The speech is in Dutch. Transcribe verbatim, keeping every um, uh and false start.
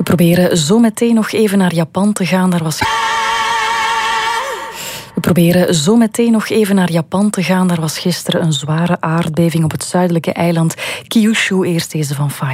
proberen zo meteen nog even naar Japan te gaan. Daar was... We proberen zo meteen nog even naar Japan te gaan. Daar was gisteren een zware aardbeving op het zuidelijke eiland Kyushu. Eerst deze van Fire.